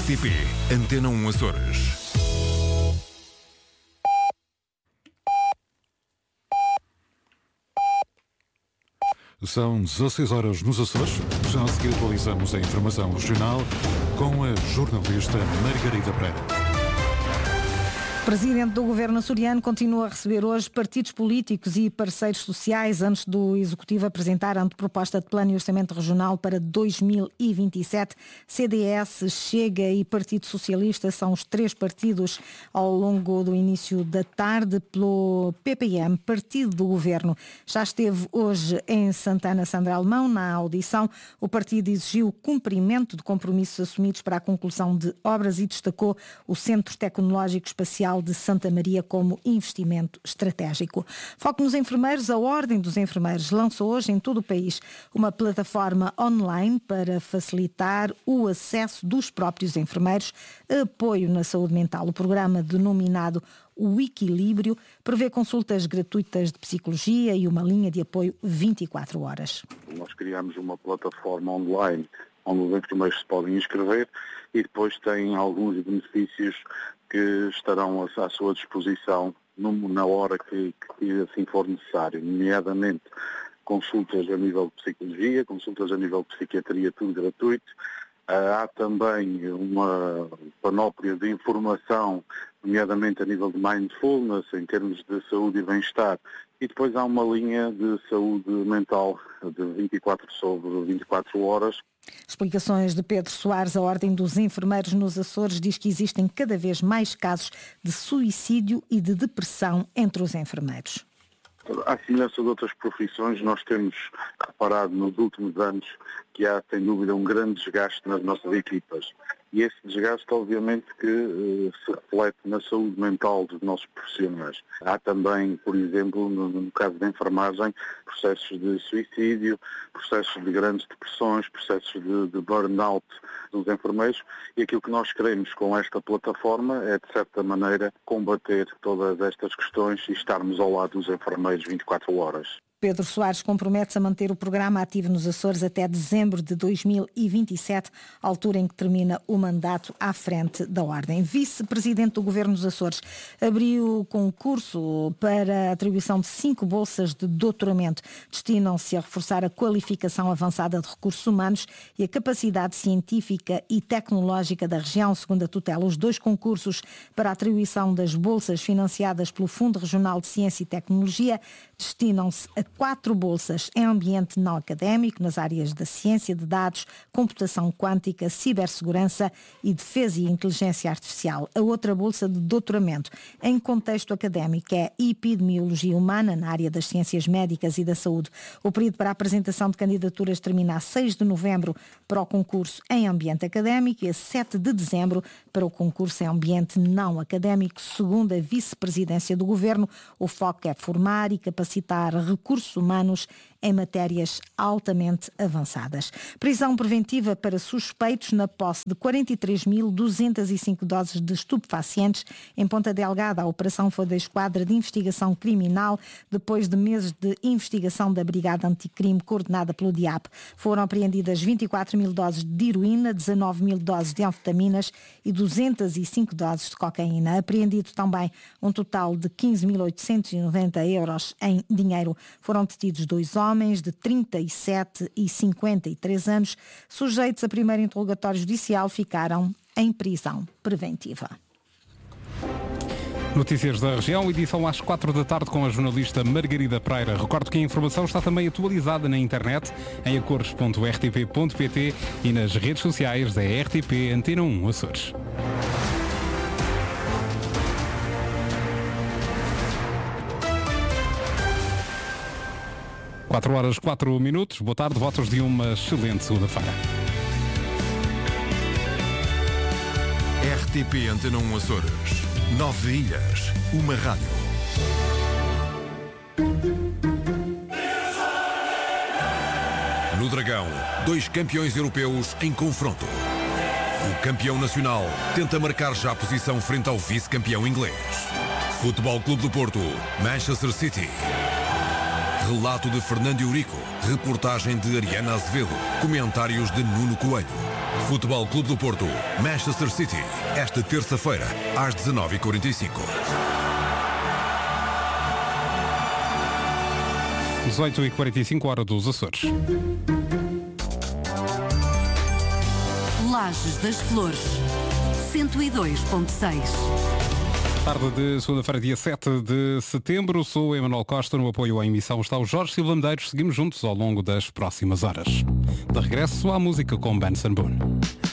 RTP Antena 1 Açores. São 16 horas nos Açores. Já a seguir atualizamos a informação regional com a jornalista Margarida Pereira. O Presidente do Governo açoriano continua a receber hoje partidos políticos e parceiros sociais antes do Executivo apresentar a anteproposta de Plano e Orçamento Regional para 2027. CDS, Chega e Partido Socialista são os três partidos ao longo do início da tarde. Pelo PPM, Partido do Governo, já esteve hoje em Santana Sandra Alemão. Na audição, o partido exigiu o cumprimento de compromissos assumidos para a conclusão de obras e destacou o Centro Tecnológico Espacial de Santa Maria como investimento estratégico. Foco nos enfermeiros. A Ordem dos Enfermeiros lançou hoje em todo o país uma plataforma online para facilitar o acesso dos próprios enfermeiros a apoio na saúde mental. O programa, denominado O Equilíbrio, prevê consultas gratuitas de psicologia e uma linha de apoio 24 horas. Nós criamos uma plataforma online onde os enfermeiros se podem inscrever e depois têm alguns benefícios que estarão à sua disposição na hora que assim for necessário, nomeadamente consultas a nível de psicologia, consultas a nível de psiquiatria, tudo gratuito. Há também uma panóplia de informação, nomeadamente a nível de mindfulness, em termos de saúde e bem-estar. E depois há uma linha de saúde mental de 24 sobre 24 horas. Explicações de Pedro Soares. A Ordem dos Enfermeiros nos Açores diz que existem cada vez mais casos de suicídio e de depressão entre os enfermeiros. À semelhança de outras profissões, nós temos reparado nos últimos anos que há, sem dúvida, um grande desgaste nas nossas equipas. E esse desgaste, obviamente, que se reflete na saúde mental dos nossos profissionais. Há também, por exemplo, no caso da enfermagem, processos de suicídio, processos de grandes depressões, processos de burnout dos enfermeiros. E aquilo que nós queremos com esta plataforma é, de certa maneira, combater todas estas questões e estarmos ao lado dos enfermeiros 24 horas. Pedro Soares compromete-se a manter o programa ativo nos Açores até dezembro de 2027, altura em que termina o mandato à frente da Ordem. Vice-presidente do Governo dos Açores abriu concurso para a atribuição de 5 bolsas de doutoramento. Destinam-se a reforçar a qualificação avançada de recursos humanos e a capacidade científica e tecnológica da região, segundo a tutela. Os 2 concursos para a atribuição das bolsas financiadas pelo Fundo Regional de Ciência e Tecnologia destinam-se a 4 bolsas em ambiente não académico, nas áreas da ciência de dados, computação quântica, cibersegurança e defesa e inteligência artificial. A outra bolsa de doutoramento em contexto académico é epidemiologia humana, na área das ciências médicas e da saúde. O período para a apresentação de candidaturas termina a 6 de novembro para o concurso em ambiente académico e a 7 de dezembro para o concurso em ambiente não académico. Segundo a vice-presidência do Governo, o foco é formar e capacitar recursos humanos em matérias altamente avançadas. Prisão preventiva para suspeitos na posse de 43.205 doses de estupefacientes em Ponta Delgada. A operação foi da Esquadra de Investigação Criminal depois de meses de investigação da Brigada Anticrime coordenada pelo DIAP. Foram apreendidas 24.000 doses de heroína, 19.000 doses de anfetaminas e 205 doses de cocaína. Apreendido também um total de 15.890 euros em dinheiro. Foram detidos 2 homens de 37 e 53 anos, sujeitos a primeiro interrogatório judicial, ficaram em prisão preventiva. Notícias da região, edição às 4 da tarde com a jornalista Margarida Pereira. Recordo que a informação está também atualizada na internet em acores.rtp.pt e nas redes sociais da RTP Antena 1 Açores. Quatro horas, 4 minutos. Boa tarde, votos de uma excelente segunda-feira. RTP Antena 1 Açores. 9 ilhas, uma rádio. No Dragão, 2 campeões europeus em confronto. O campeão nacional tenta marcar já a posição frente ao vice-campeão inglês. Futebol Clube do Porto, Manchester City. Relato de Fernando Eurico, reportagem de Ariana Azevedo, comentários de Nuno Coelho. Futebol Clube do Porto, Manchester City, esta terça-feira, às 19h45. 18h45, hora dos Açores. Lajes das Flores, 102.6. Tarde de segunda-feira, dia 7 de setembro. Sou Emanuel Costa. No apoio à emissão está o Jorge Silva Medeiros. Seguimos juntos ao longo das próximas horas. De regresso à música com Benson Boone.